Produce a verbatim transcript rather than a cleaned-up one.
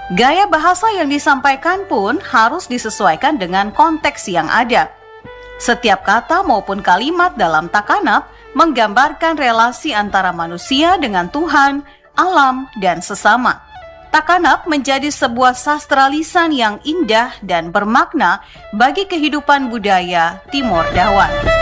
Gaya bahasa yang disampaikan pun harus disesuaikan dengan konteks yang ada. Setiap kata maupun kalimat dalam takanab menggambarkan relasi antara manusia dengan Tuhan, alam, dan sesama. Takanab menjadi sebuah sastra lisan yang indah dan bermakna bagi kehidupan budaya Timor Dawan.